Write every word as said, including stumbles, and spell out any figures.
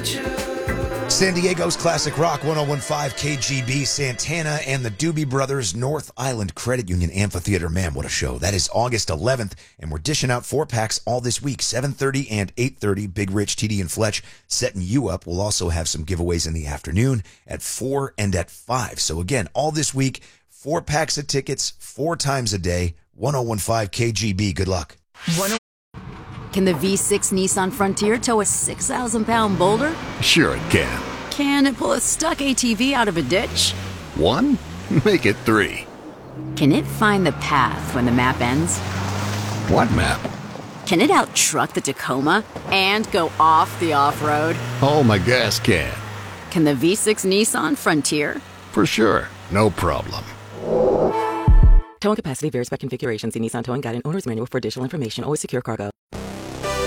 San Diego's Classic Rock one oh one point five K G B, Santana and the Doobie Brothers, North Island Credit Union Amphitheater. Man, what a show. That is August eleventh, and we're dishing out four packs all this week, seven thirty and eight thirty. Big Rich, T D, and Fletch setting you up. We'll also have some giveaways in the afternoon at four and at five. So again, all this week, four packs of tickets, four times a day, one oh one point five K G B. Good luck. Can the V six Nissan Frontier tow a six thousand pound boulder? Sure it can. Can it pull a stuck A T V out of a ditch? One? Make it three. Can it find the path when the map ends? What map? Can it out-truck the Tacoma and go off the off-road? Oh, my gas can. Can the V six Nissan Frontier? For sure. No problem. Towing capacity varies by configuration. See Nissan Towing Guide and Owner's Manual for additional information. Always secure cargo.